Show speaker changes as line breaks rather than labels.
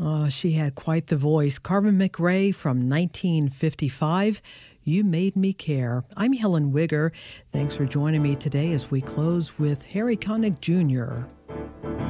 Oh, she had quite the voice. Carmen McRae from 1955. You Made Me Care. I'm Helen Wigger. Thanks for joining me today as we close with Harry Connick Jr.